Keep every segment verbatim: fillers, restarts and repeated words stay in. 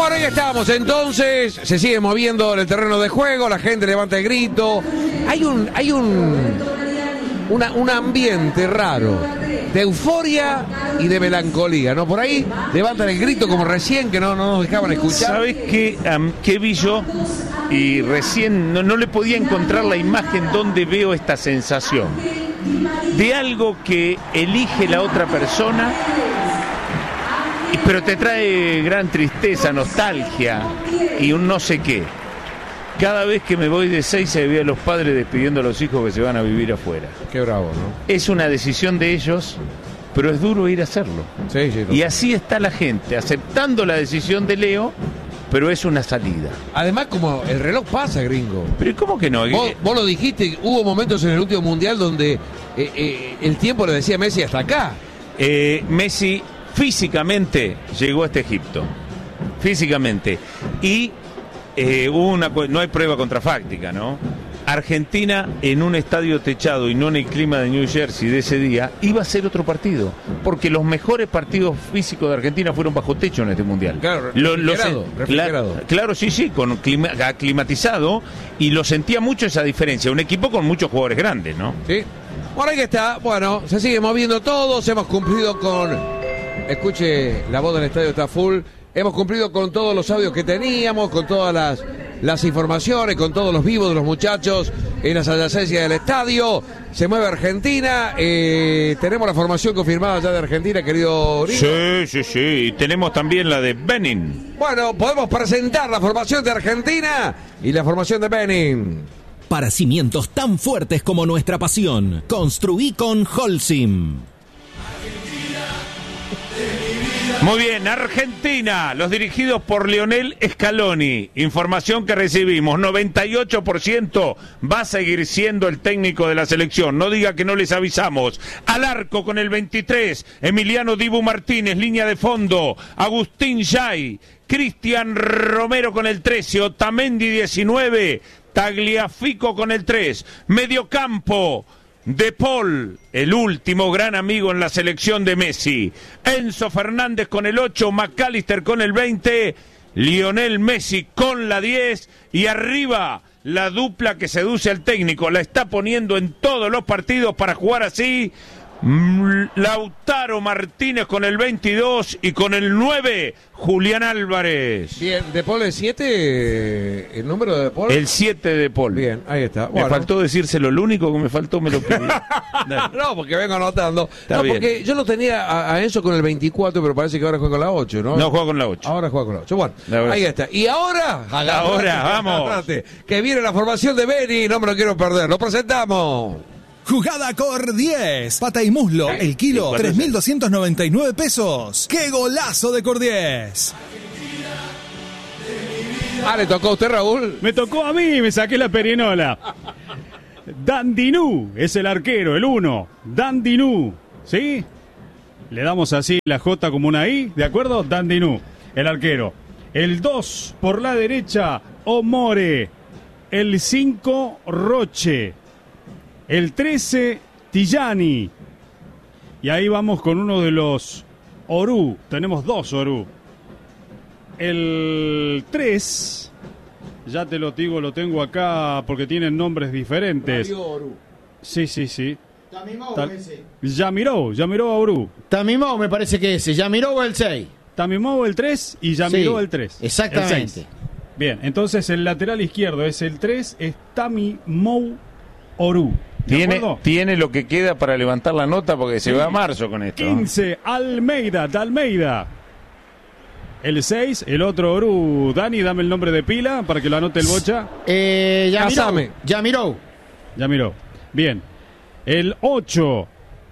Bueno, ahí estamos, entonces, se sigue moviendo en el terreno de juego, la gente levanta el grito. Hay un, hay un, una, un ambiente raro de euforia y de melancolía, ¿no? Por ahí levantan el grito como recién, que no, no nos dejaban escuchar. ¿Sabes qué, um, qué vi yo? Y recién no, no le podía encontrar la imagen donde veo esta sensación de algo que elige la otra persona, pero te trae gran tristeza, nostalgia y un no sé qué. Cada vez que me voy de seis se ve a los padres despidiendo a los hijos que se van a vivir afuera. Qué bravo, ¿no? Es una decisión de ellos, pero es duro ir a hacerlo. Sí, sí, no. Y así está la gente, aceptando la decisión de Leo, pero es una salida. Además, como el reloj pasa, gringo. Pero ¿cómo que no? Vos, vos lo dijiste, hubo momentos en el último mundial donde eh, eh, el tiempo le decía a Messi hasta acá. Eh, Messi físicamente llegó a este Egipto. Físicamente. Y eh, hubo una, no hay prueba contrafáctica, ¿no? Argentina en un estadio techado y no en el clima de New Jersey de ese día, iba a ser otro partido, porque los mejores partidos físicos de Argentina fueron bajo techo en este mundial. Claro, lo, refrigerado, lo, refrigerado. Claro, claro, sí, sí, con clima, climatizado, y lo sentía mucho esa diferencia, un equipo con muchos jugadores grandes, ¿no? Sí. Bueno, ahí está, bueno, se sigue moviendo todos, hemos cumplido con, escuche, la voz del estadio está full, hemos cumplido con todos los audios que teníamos, con todas las, las informaciones, con todos los vivos de los muchachos en las adyacencias del estadio. Se mueve Argentina, eh, tenemos la formación confirmada ya de Argentina, querido Rico. Sí, sí, sí, y tenemos también la de Benin. Bueno, podemos presentar la formación de Argentina y la formación de Benin. Para cimientos tan fuertes como nuestra pasión, construí con Holcim. Muy bien, Argentina, los dirigidos por Lionel Scaloni. Información que recibimos, noventa y ocho por ciento va a seguir siendo el técnico de la selección. No diga que no les avisamos. Al arco con el veintitrés, Emiliano Dibu Martínez, línea de fondo, Agustín Yay, Cristian Romero con el trece, Otamendi diecinueve, Tagliafico con el tres, mediocampo, De Paul, el último gran amigo en la selección de Messi, Enzo Fernández con el ocho, McAllister con el veinte, Lionel Messi con la diez, y arriba la dupla que seduce al técnico, la está poniendo en todos los partidos para jugar así, Lautaro Martínez con el veintidós y con el nueve, Julián Álvarez. Bien, De Paul es siete, el número de De Paul. El siete de Paul. Bien, ahí está. Me Bueno. faltó decírselo, lo único que me faltó me lo pedí. No, porque vengo anotando. Está no, bien. porque yo lo tenía a, a Enzo con el veinticuatro, pero parece que ahora juega con la ocho, ¿no? No, juega con la ocho. Ahora juega con la ocho. Bueno, La ahí está. Y ahora, Ahora, vamos. agarrate, que viene la formación de Beni, no me lo quiero perder. Lo presentamos. Jugada Cor diez, pata y muslo, el kilo, tres mil doscientos noventa y nueve pesos. ¡Qué golazo de Cor diez! Ah, ¿le tocó a usted, Raúl? Me tocó a mí, me saqué la perinola. Dandinú es el arquero, el uno. Dandinú, ¿sí? Le damos así la J como una I, ¿de acuerdo? Dandinú, el arquero. El dos por la derecha, Omore. El cinco, Roche. El trece, Tillani. Y ahí vamos con uno de los Orú. Tenemos dos Orú. El tres, ya te lo digo, lo tengo acá porque tienen nombres diferentes. Sí, sí, sí. Tamimou Tal- ese. Yamirou, Yamirou Orú. Tamimou me parece que ese. Yamirou el seis. Tamimou el tres y Yamirou Sí, el tres. exactamente. El seis. Bien, entonces el lateral izquierdo es el tres, es Tamimou Orú. ¿De Tiene, acuerdo? tiene lo que queda para levantar la nota porque se va a marzo con esto. quince, Almeida, de Almeida. El seis, el otro Orú. Dani, dame el nombre de pila para que lo anote el bocha. Eh, Yamirou. Casame. Yamirou. Ya miró. Bien. El ocho,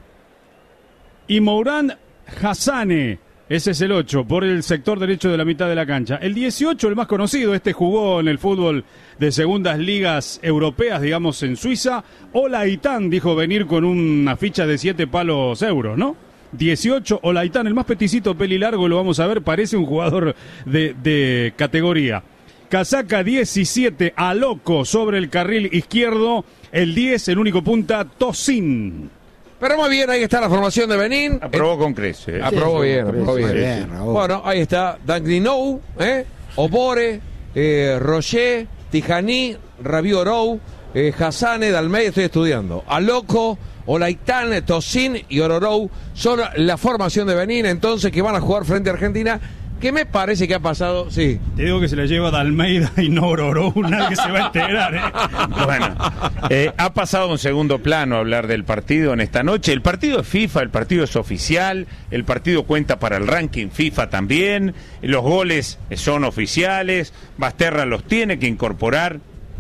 Imourán Hassane. Ese es el ocho, por el sector derecho de la mitad de la cancha. El dieciocho, el más conocido, este jugó en el fútbol de segundas ligas europeas, digamos, en Suiza. Olaitán dijo venir con una ficha de siete palos euros, ¿no? dieciocho, Olaitán, el más peticito, peli largo, lo vamos a ver, parece un jugador de, de categoría. Casaca diecisiete, Aloco sobre el carril izquierdo. El diez, el único punta, Tosin. Pero muy bien, ahí está la formación de Benín. Aprobó con creces. ¿eh? Aprobó Sí, bien, sí, aprobó sí, bien. bien, Raúl. Bueno, ahí está Danglinou, ¿eh? Obore, eh, Roger, Tijaní, Rabiu Orou, eh, Hassane, Dalmey, estoy estudiando. Aloco, Olaitán, Tosin y Ororou son la formación de Benín, entonces, que van a jugar frente a Argentina, que me parece que ha pasado, sí. Te digo que se la lleva de Almeida y no Ororou, nadie se va a enterar, ¿eh? Bueno, eh, ha pasado a un segundo plano hablar del partido en esta noche. El partido es FIFA, el partido es oficial, el partido cuenta para el ranking FIFA también, los goles son oficiales, Basterra los tiene que incorporar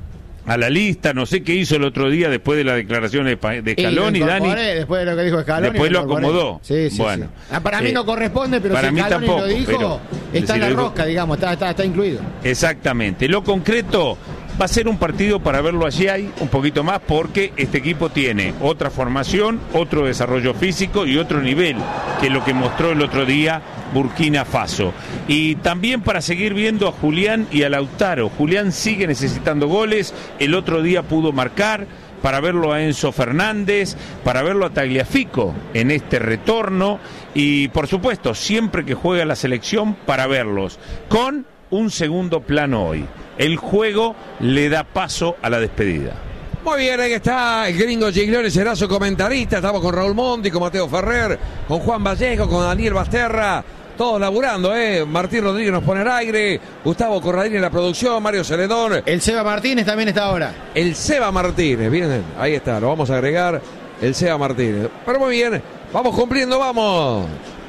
a la lista. No sé qué hizo el otro día después de la declaración de, de Scaloni, Dani. Después de lo que dijo Scaloni. Después lo acomodó. Sí, sí, bueno, sí. Ah, para mí eh, no corresponde, pero para si mí Scaloni tampoco, lo dijo, pero, está si en la digo, rosca, digamos, está, está, está incluido. Exactamente. Lo concreto va a ser un partido para verlo allí hay un poquito más, porque este equipo tiene otra formación, otro desarrollo físico y otro nivel que lo que mostró el otro día Burkina Faso. Y también para seguir viendo a Julián y a Lautaro. Julián sigue necesitando goles, el otro día pudo marcar, para verlo a Enzo Fernández, para verlo a Tagliafico en este retorno, y por supuesto, siempre que juega la selección, para verlos con un segundo plano hoy. El juego le da paso a la despedida. Muy bien, ahí está el gringo Giglione, será su comentarista. Estamos con Raúl Monti, con Mateo Ferrer, con Juan Vallejo, con Daniel Basterra, todos laburando, ¿eh? Martín Rodríguez nos pone al aire, Gustavo Corradini en la producción, Mario Celedón. El Seba Martínez también está ahora. El Seba Martínez, bien, ahí está, lo vamos a agregar, el Seba Martínez. Pero muy bien, vamos cumpliendo, vamos.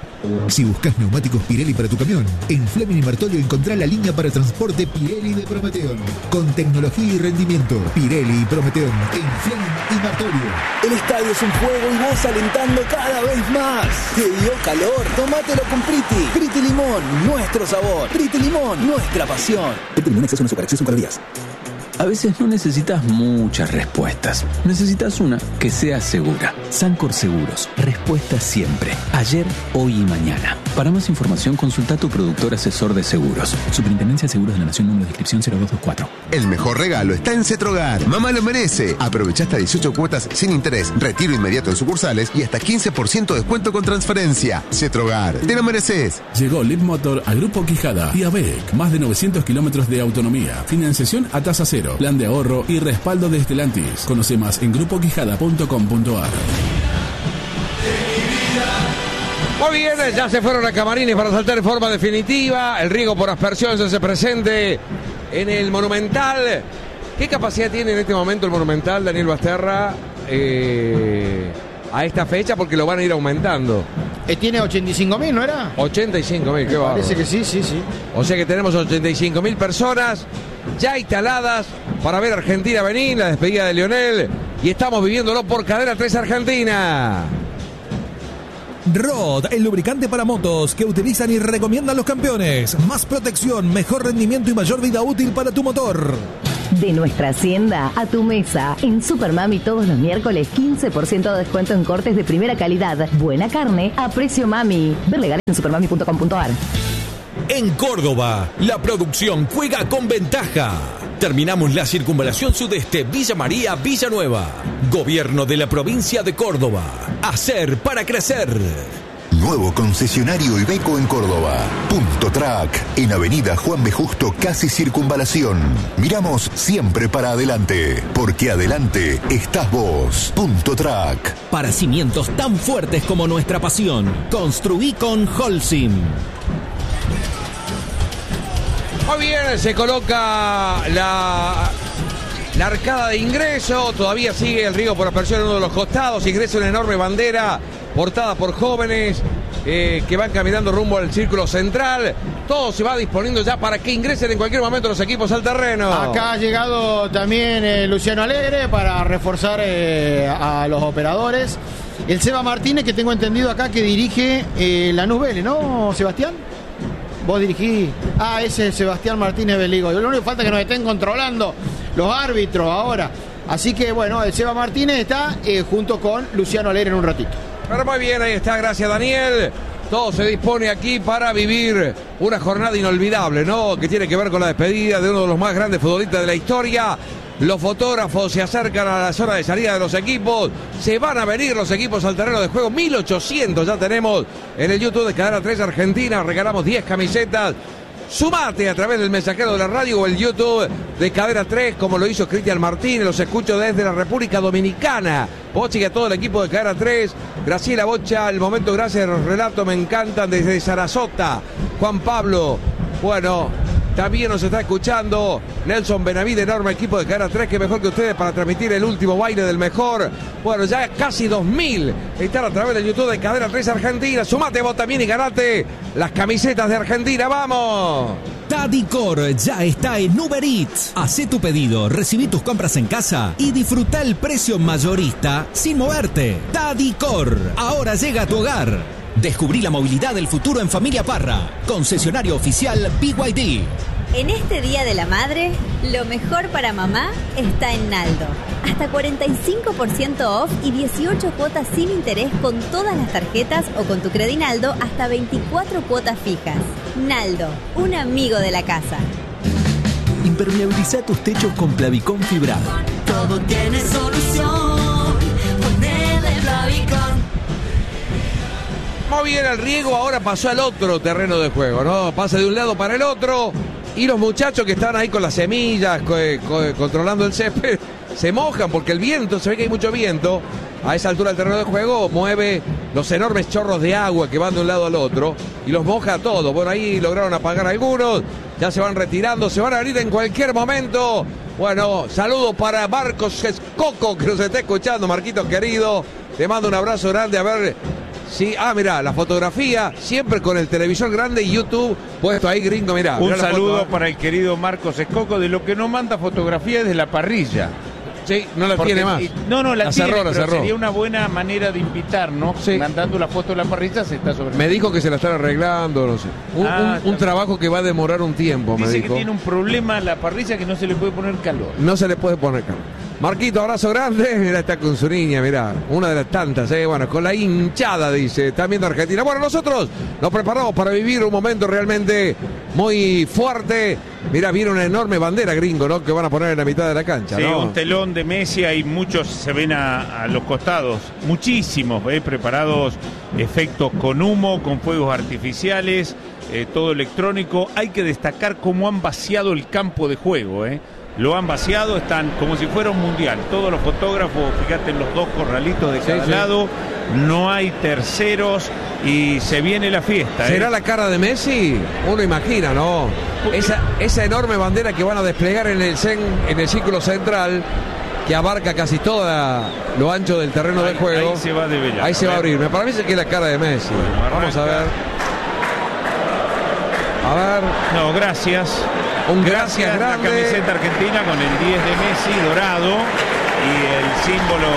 Si buscas neumáticos Pirelli para tu camión, en Fleming y Martolio encontrá la línea para transporte Pirelli de Prometeon. Con tecnología y rendimiento, Pirelli y Prometeon en Fleming y Martolio. El estadio es un juego y vos alentando cada vez más. ¿Te dio calor? Tómatelo con Priti. Priti Limón, nuestro sabor. Priti Limón, nuestra pasión. Priti Limón, exceso en azúcar, exceso en calorías. A veces no necesitas muchas respuestas. Necesitas una que sea segura. Sancor Seguros. Respuesta siempre. Ayer, hoy y mañana. Para más información, consulta a tu productor asesor de seguros. Superintendencia de Seguros de la Nación, número de inscripción cero dos dos cuatro. El mejor regalo está en Cetrogar. Mamá lo merece. Aprovecha hasta dieciocho cuotas sin interés, retiro inmediato en sucursales y hasta quince por ciento de descuento con transferencia. Cetrogar. Te lo mereces. Llegó Leadmotor a Grupo Quijada y a B E C. Más de novecientos kilómetros de autonomía. Financiación a tasa cero. Plan de ahorro y respaldo de Stellantis. Conoce más en grupo quijada punto com punto a r. Muy bien, ya se fueron a camarines para saltar en forma definitiva. El riego por aspersión se hace presente en el Monumental. ¿Qué capacidad tiene en este momento el Monumental, Daniel Basterra, eh, a esta fecha? Porque lo van a ir aumentando. Eh, tiene ochenta y cinco mil, ¿no era? ochenta y cinco mil, qué bárbaro. Parece que sí, sí, sí. O sea que tenemos ochenta y cinco mil personas ya instaladas para ver Argentina-Benín, la despedida de Lionel, y estamos viviéndolo por Cadena tres Argentina. Rod, el lubricante para motos que utilizan y recomiendan los campeones. Más protección, mejor rendimiento y mayor vida útil para tu motor. De nuestra hacienda a tu mesa. En Supermami todos los miércoles quince por ciento de descuento en cortes de primera calidad. Buena carne a precio mami. Ver legales en supermami punto com punto a r. En Córdoba, la producción juega con ventaja. Terminamos la circunvalación sudeste Villa María Villanueva. Gobierno de la provincia de Córdoba. Hacer para crecer. Nuevo concesionario Iveco en Córdoba. Punto Track, en Avenida Juan B. Justo, casi Circunvalación. Miramos siempre para adelante, porque adelante estás vos. Punto Track. Para cimientos tan fuertes como nuestra pasión, construí con Holcim. Muy bien, se coloca la, la arcada de ingreso. Todavía sigue el riego por aspersión en uno de los costados. Ingresa una enorme bandera portada por jóvenes eh, que van caminando rumbo al círculo central. Todo se va disponiendo ya para que ingresen en cualquier momento los equipos al terreno. Acá ha llegado también eh, Luciano Alegre para reforzar eh, a los operadores. El Seba Martínez, que tengo entendido acá que dirige eh, Lanús Vélez, ¿no, Sebastián? Vos dirigís. Ah, ese es Sebastián Martínez Beligo. Lo único que falta es que nos estén controlando los árbitros ahora. Así que bueno, el Seba Martínez está eh, junto con Luciano Alegre en un ratito. Pero muy bien, ahí está, gracias Daniel. Todo se dispone aquí para vivir una jornada inolvidable, ¿no? Que tiene que ver con la despedida de uno de los más grandes futbolistas de la historia. Los fotógrafos se acercan a la zona de salida de los equipos. Se van a venir los equipos al terreno de juego. mil ochocientos ya tenemos en el YouTube de Cadena tres Argentina. Regalamos diez camisetas Sumate a través del mensajero de la radio o el YouTube de Cadena tres, como lo hizo Cristian Martínez. Los escucho desde la República Dominicana. Bocha y a todo el equipo de Cadena tres. Graciela Bocha, el momento, gracias, los relatos me encantan desde Sarasota. Juan Pablo, bueno, también nos está escuchando Nelson Benavides, enorme equipo de Cadena tres, que mejor que ustedes para transmitir el último baile del mejor. Bueno, ya casi dos mil están a través del YouTube de Cadena tres Argentina. Sumate vos también y ganate las camisetas de Argentina, ¡vamos! Tadicor ya está en Uber Eats. Hacé tu pedido, recibí tus compras en casa y disfruta el precio mayorista sin moverte. Tadicor, ahora llega a tu hogar. Descubrí la movilidad del futuro en Familia Parra, concesionario oficial B Y D. En este Día de la Madre, lo mejor para mamá está en Naldo. Hasta cuarenta y cinco por ciento off y dieciocho cuotas sin interés con todas las tarjetas o con tu Credinaldo hasta veinticuatro cuotas fijas. Naldo, un amigo de la casa. Impermeabiliza tus techos con Plavicón fibrado. Todo tiene solución. Ponele Plavicón. Muy bien el riego, ahora pasó al otro terreno de juego, ¿no? Pasa de un lado para el otro y los muchachos que están ahí con las semillas, co co controlando el césped, se mojan porque el viento, se ve que hay mucho viento. A esa altura del terreno de juego mueve los enormes chorros de agua que van de un lado al otro y los moja a todos. Bueno, ahí lograron apagar algunos, ya se van retirando, se van a abrir en cualquier momento. Bueno, saludo para Marcos Escoco que nos está escuchando, Marquitos querido. Te mando un abrazo grande, a ver... Sí, ah, mirá, la fotografía, siempre con el televisor grande y YouTube puesto ahí, gringo, mirá. Un mirá saludo foto, para el querido Marcos Escoco, de lo que no manda fotografía es de la parrilla. Sí, no la Porque, tiene más. No, no, la, la tiene, cerró, la pero cerró. Sería una buena manera de invitarnos, sí. Mandando la foto de la parrilla, se está sobre. Me dijo que se la están arreglando, no sé. Un, Ah, un, un trabajo que va a demorar un tiempo, Dice me dijo. que tiene un problema la parrilla que no se le puede poner calor. No se le puede poner calor. Marquito, abrazo grande. Mira, está con su niña, mirá. Una de las tantas, eh. Bueno, con la hinchada, dice. Está viendo Argentina. Bueno, nosotros nos preparamos para vivir un momento realmente muy fuerte. Mirá, viene una enorme bandera, gringo, ¿no? Que van a poner en la mitad de la cancha, Sí, ¿no? un telón de Messi, hay muchos, se ven a, a los costados, muchísimos, ¿eh? Preparados efectos con humo, con fuegos artificiales, eh, todo electrónico. Hay que destacar cómo han vaciado el campo de juego, ¿eh? Lo han vaciado, están como si fuera un mundial. Todos los fotógrafos, fíjate en los dos corralitos de cada sí. lado, no hay terceros y se viene la fiesta. ¿Será ¿eh? la cara de Messi? Uno imagina, ¿no? Esa, esa enorme bandera que van a desplegar en el, cen, en el círculo central, que abarca casi todo lo ancho del terreno ahí, de juego. Ahí se va a develar. Ahí se va a abrir. Me parece que es la cara de Messi. Bueno, vamos a ver. A ver. No, gracias. Un gracias, gracias grande. La camiseta argentina con el diez de Messi dorado y el símbolo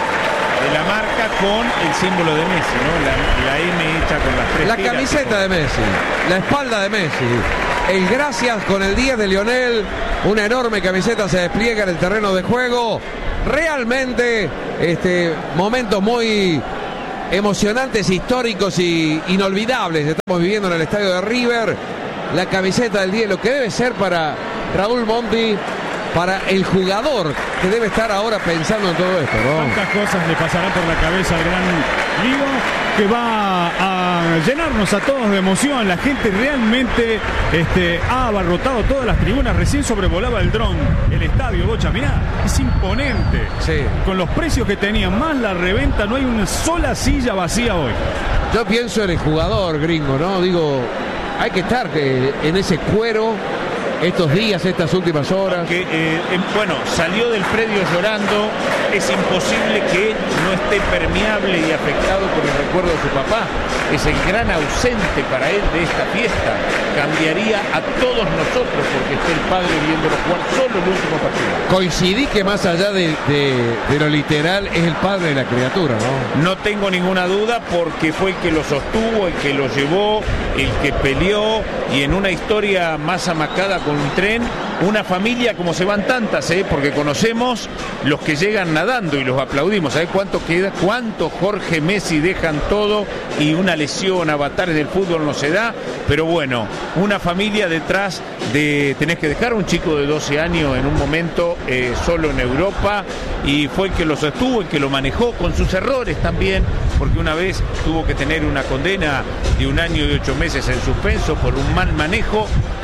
de la marca con el símbolo de Messi, ¿no? La, la M hecha con las tres La tiras, camiseta ¿no? de Messi, la espalda de Messi, el gracias con el diez de Lionel, una enorme camiseta se despliega en el terreno de juego. Realmente, este, momentos muy emocionantes, históricos y inolvidables estamos viviendo en el estadio de River. La camiseta del diez, lo que debe ser para Raúl Monti, para el jugador que debe estar ahora pensando en todo esto, ¿no? Tantas cosas le pasarán por la cabeza al gran Ligo, que va a llenarnos a todos de emoción. La gente realmente este, ha abarrotado todas las tribunas. Recién sobrevolaba el dron el estadio, Bocha. Mirá, es imponente. Sí. Con los precios que tenían, más la reventa, no hay una sola silla vacía hoy. Yo pienso en el jugador, gringo, ¿no? Digo, hay que estar eh, en ese cuero estos días, estas últimas horas. Que, eh, eh, bueno, salió del predio llorando. Es imposible que no esté permeable y afectado por el recuerdo de su papá. Es el gran ausente para él de esta fiesta. Cambiaría a todos nosotros porque esté el padre viéndolo jugar solo el último partido. Coincidí que más allá de, de, de lo literal es el padre de la criatura, ¿no? No tengo ninguna duda porque fue el que lo sostuvo, el que lo llevó, el que peleó, y en una historia más amacada con un tren, una familia como se van tantas, ¿eh? Porque conocemos los que llegan nadando y los aplaudimos. ¿Sabés cuánto queda? ¿Cuánto Jorge Messi dejan todo y una lesión, avatares del fútbol no se da? Pero bueno, una familia detrás de... Tenés que dejar a un chico de doce años en un momento eh, solo en Europa, y fue el que lo sostuvo, el que lo manejó con sus errores también, porque una vez tuvo que tener una condena de un año y ocho meses en suspenso por un mal manejo,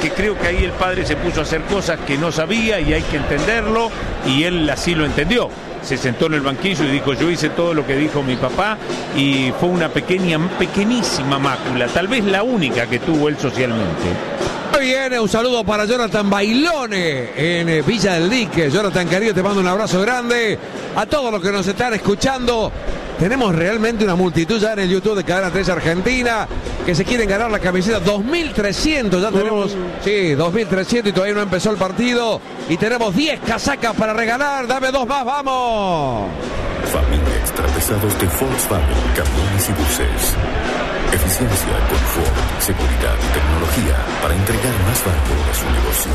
que creo que ahí el padre se puso a hacer cosas que no sabía y hay que entenderlo, y él así lo entendió. Se sentó en el banquillo y dijo: yo hice todo lo que dijo mi papá, y fue una pequeña, pequeñísima mácula, tal vez la única que tuvo él socialmente. Muy bien, un saludo para Jonathan Bailone en eh, Villa del Dique. Jonathan, querido, te mando un abrazo grande. A todos los que nos están escuchando, tenemos realmente una multitud ya en el YouTube de Cadena tres Argentina que se quieren ganar la camiseta. Dos mil trescientos ya tenemos, sí, dos mil trescientos, y todavía no empezó el partido. Y tenemos diez casacas para regalar. Dame dos más, vamos. Familia extra pesados de Volkswagen, camiones y buses. Eficiencia, confort, seguridad y tecnología para entregar más valor a su negocio.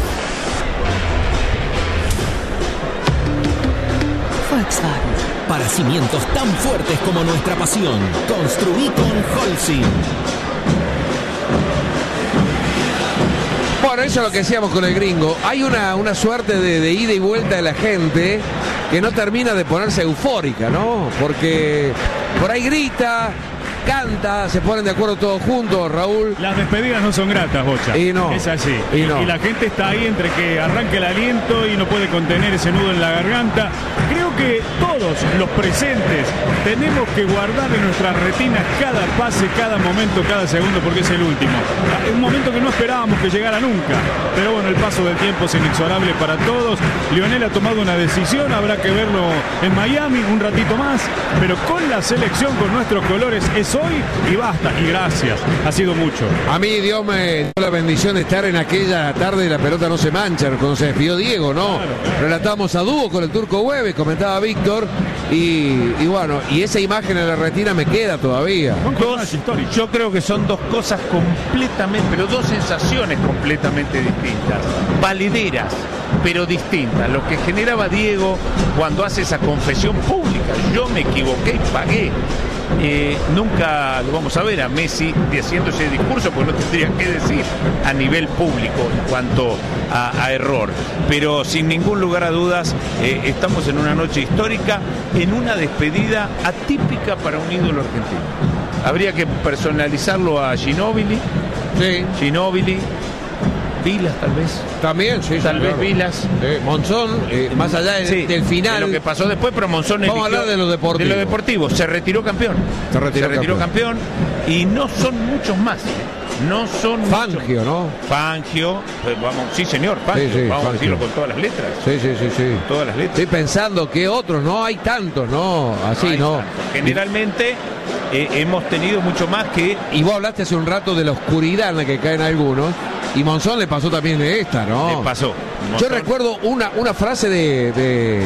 Volkswagen. Para cimientos tan fuertes como nuestra pasión, construí con Holcim. Bueno, eso es lo que decíamos con el gringo. Hay una, una suerte de, de ida y vuelta de la gente que no termina de ponerse eufórica, ¿no? Porque por ahí grita, canta, se ponen de acuerdo todos juntos, Raúl. Las despedidas no son gratas, Bocha. Y no. Es así. Y, y, no. y la gente está ahí entre que arranca el aliento y no puede contener ese nudo en la garganta. Creo que todos los presentes tenemos que guardar en nuestras retinas cada pase, cada momento, cada segundo, porque es el último. Es un momento que no esperábamos que llegara nunca. Pero bueno, el paso del tiempo es inexorable para todos. Lionel ha tomado una decisión, habrá que verlo en Miami un ratito más, pero con la selección, con nuestros colores, es hoy y basta, y gracias, ha sido mucho. A mí Dios me dio la bendición de estar en aquella tarde de La Pelota No Se Mancha, cuando se despidió Diego, ¿no? Claro, claro. Relatamos a dúo con el Turco Hueves, comentaba Víctor, y, y bueno, y esa imagen en la retina me queda todavía. Dos, yo creo que son dos cosas completamente, pero dos sensaciones completamente distintas, valederas, pero distintas. Lo que generaba Diego cuando hace esa confesión pública: yo me equivoqué y pagué. Eh, nunca lo vamos a ver a Messi haciendo ese discurso, porque no tendría que decir a nivel público en cuanto a, a error. Pero sin ningún lugar a dudas, eh, estamos en una noche histórica, en una despedida atípica para un ídolo argentino. Habría que personalizarlo a Ginóbili, sí. Ginóbili, Vilas tal vez. También, sí. Tal sí, vez claro. Vilas. Eh, Monzón, eh, más allá del, sí, del final. De lo que pasó después, pero Monzón Vamos a hablar de lo deportivo. De lo deportivo. Se retiró campeón. Se retiró, Se retiró campeón. campeón. Y no son muchos más. No son Fangio, muchos. ¿no? Fangio. Pues vamos, sí, señor. Fangio. Sí, sí, vamos Fangio. a decirlo con todas las letras. Sí, sí, sí, sí. Con todas las letras. Estoy pensando que otros, no hay tantos, ¿no? Así, no. ¿no? Tantos. Generalmente eh, hemos tenido mucho más que... Y vos hablaste hace un rato de la oscuridad en la que caen algunos. Y Monzón le pasó también de esta, ¿no? Le pasó. Monzón. Yo recuerdo una, una frase de, de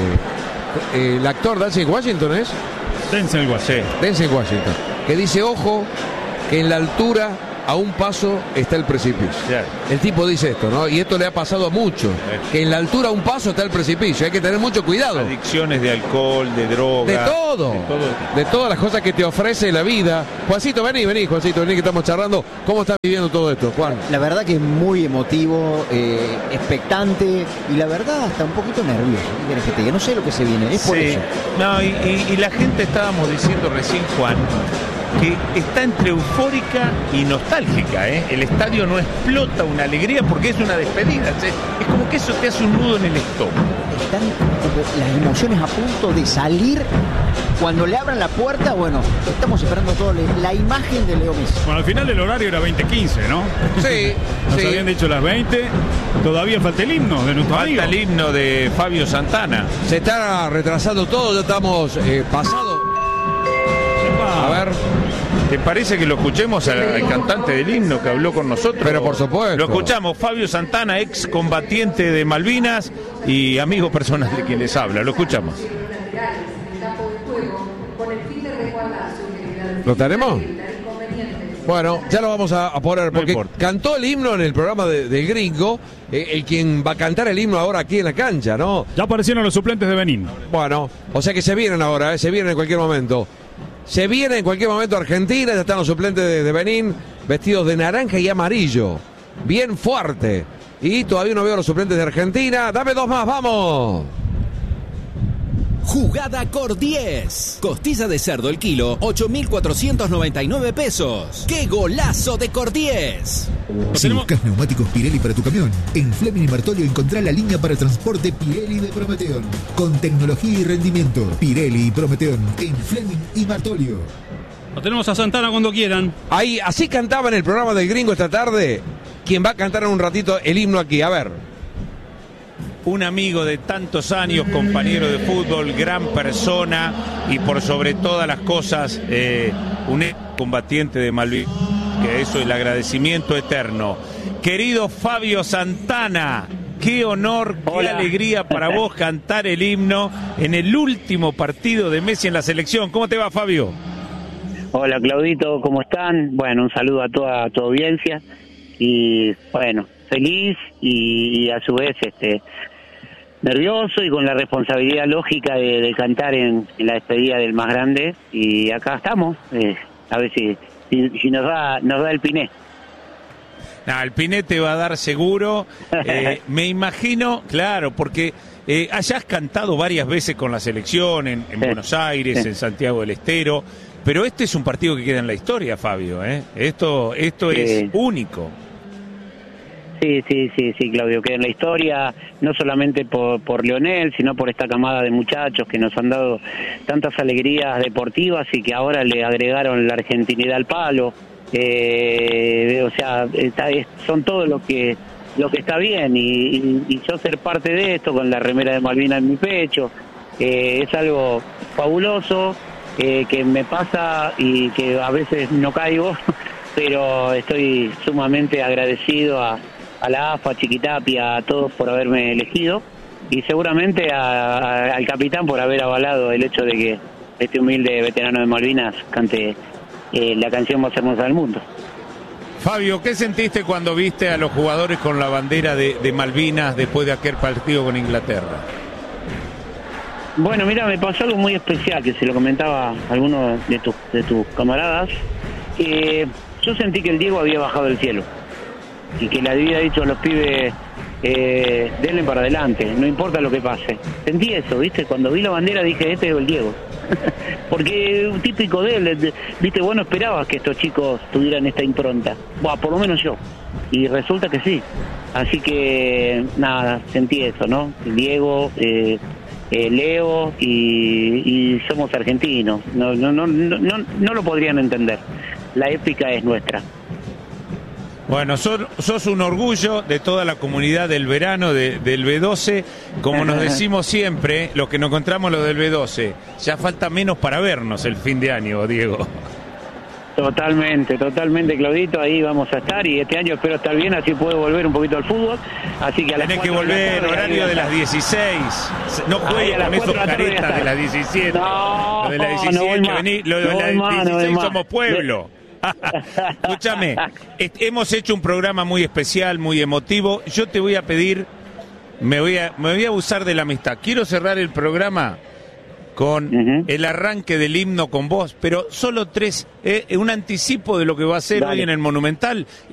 eh, el actor Denzel Washington, ¿es? Denzel Washington. Denzel Washington. Que dice: ojo, que en la altura a un paso está el precipicio. Claro. El tipo dice esto, ¿no? Y esto le ha pasado a muchos. Que en la altura a un paso está el precipicio. Hay que tener mucho cuidado. Adicciones de alcohol, de droga. De todo. De, todo. de todas las cosas que te ofrece la vida. Juancito, vení, vení, Juancito, vení, que estamos charlando. ¿Cómo estás viviendo todo esto, Juan? La verdad que es muy emotivo, eh, expectante y la verdad hasta un poquito nervioso. ¿Qué querés que te diga? No sé lo que se viene, es por sí. eso. No, y, y, y la gente, estábamos diciendo recién, Juan, que está entre eufórica y nostálgica, ¿eh? El estadio no explota una alegría porque es una despedida. Es como que eso te hace un nudo en el estómago. Están como las emociones a punto de salir. Cuando le abran la puerta, bueno, estamos esperando todo la imagen de Leo Messi. Bueno, al final el horario era veinte quince, ¿no? Sí. Nos sí. habían dicho las veinte. Todavía falta el himno de nuestro Falta amigo. el himno de Fabio Santana. Se está retrasando todo, ya estamos eh, pasados. A ver, ¿te parece que lo escuchemos al, al cantante del himno que habló con nosotros? Pero por supuesto. Lo escuchamos, Fabio Santana, ex combatiente de Malvinas y amigo personal de quien les habla. Lo escuchamos. ¿Lo tenemos? Bueno, ya lo vamos a, a poner, porque no cantó el himno en el programa de, del Gringo, eh, el quien va a cantar el himno ahora aquí en la cancha, ¿no? Ya aparecieron los suplentes de Benín. Bueno, o sea que se vienen ahora, eh, se vienen en cualquier momento. Se viene en cualquier momento Argentina, ya están los suplentes de, de Benín, vestidos de naranja y amarillo, bien fuerte. Y todavía no veo los suplentes de Argentina. Dame dos más, vamos. Jugada Cor diez. Costilla de cerdo el kilo, ocho mil cuatrocientos noventa y nueve pesos. ¡Qué golazo de Cor diez! Si buscas neumáticos Pirelli para tu camión, en Fleming y Martolio encontrá la línea para transporte Pirelli de Prometeon. Con tecnología y rendimiento. Pirelli y Prometeon en Fleming y Martolio. Lo tenemos a Santana cuando quieran. Ahí, así cantaba en el programa del Gringo esta tarde. Quien va a cantar en un ratito el himno aquí, a ver. Un amigo de tantos años, compañero de fútbol, gran persona y por sobre todas las cosas, eh, un combatiente de Malvinas, que eso es el agradecimiento eterno. Querido Fabio Santana, qué honor, qué Hola. alegría para vos cantar el himno en el último partido de Messi en la selección. ¿Cómo te va, Fabio? Hola Claudito, ¿cómo están? Bueno, un saludo a toda tu audiencia y bueno, feliz y, y a su vez este nervioso y con la responsabilidad lógica de, de cantar en, en la despedida del más grande y acá estamos, eh, a ver si, si, si nos da nos da el piné. No, el piné te va a dar seguro, eh, me imagino, claro, porque eh, hayas cantado varias veces con la selección en, en Sí. Buenos Aires, Sí. en Santiago del Estero, pero este es un partido que queda en la historia, Fabio, ¿eh? Esto, esto Sí. es único. Sí, sí, sí, sí, Claudio, queda en la historia, no solamente por, por Leonel, sino por esta camada de muchachos que nos han dado tantas alegrías deportivas y que ahora le agregaron la argentinidad al palo. Eh, o sea, está, es, son todo lo que lo que está bien y, y, y yo ser parte de esto con la remera de Malvinas en mi pecho, eh, es algo fabuloso eh, que me pasa y que a veces no caigo, pero estoy sumamente agradecido a a la A F A, a Chiquitapia, a todos por haberme elegido y seguramente a, a, al capitán por haber avalado el hecho de que este humilde veterano de Malvinas cante eh, la canción más hermosa del mundo. Fabio, ¿qué sentiste cuando viste a los jugadores con la bandera de, de Malvinas después de aquel partido con Inglaterra? Bueno, mira, me pasó algo muy especial que se lo comentaba a alguno de tus de tus camaradas. Eh, yo sentí que el Diego había bajado del cielo y que le había dicho a los pibes, eh, denle para adelante, no importa lo que pase. Sentí eso, ¿viste? Cuando vi la bandera dije, este es el Diego. Porque un típico de él, de- ¿viste? Vos no esperabas que estos chicos tuvieran esta impronta. Buah, por lo menos yo. Y resulta que sí. Así que, nada, sentí eso, ¿no? El Diego, eh, eh, Leo y, y somos argentinos. No, no, no, no, no, no lo podrían entender. La épica es nuestra. Bueno, sos, sos un orgullo de toda la comunidad del verano de, del B doce, como nos decimos siempre, los que nos encontramos los del B doce, ya falta menos para vernos el fin de año, Diego. Totalmente, totalmente, Claudito, ahí vamos a estar y este año espero estar bien, así puedo volver un poquito al fútbol. Así que a las Tenés que cuatro de la volver, tarde, horario ahí de voy a las estar. dieciséis, no Ahí juegues a las con esos cuatro de la tarde voy a caretas de estar. las diecisiete, No, lo de las no voy diecisiete, más. vení, lo de No las voy más, no voy dieciséis más. somos pueblo. Escúchame, est- hemos hecho un programa muy especial, muy emotivo. Yo te voy a pedir, me voy a, me voy a abusar de la amistad. Quiero cerrar el programa con el arranque del himno con vos, pero solo tres, eh, un anticipo de lo que va a ser Dale. hoy en el Monumental.